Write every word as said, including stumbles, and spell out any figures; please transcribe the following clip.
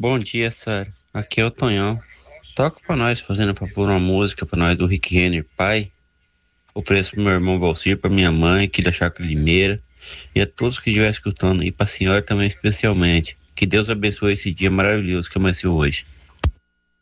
Bom dia, Sara. Aqui é o Tonhão. Toca pra nós, fazendo favor, uma música pra nós do Rick Renner, pai. O preço pro meu irmão Valcir, pra minha mãe, aqui da Chácara Limeira. E a todos que estiverem escutando, e pra senhora também especialmente. Que Deus abençoe esse dia maravilhoso que amanheceu hoje.